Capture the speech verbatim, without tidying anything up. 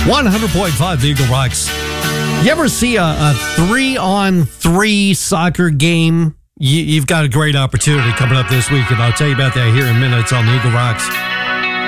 one hundred point five The Eagle Rocks. You ever see a, a three-on-three soccer game? You, you've got a great opportunity coming up this week, and I'll tell you about that here in minutes on The Eagle Rocks.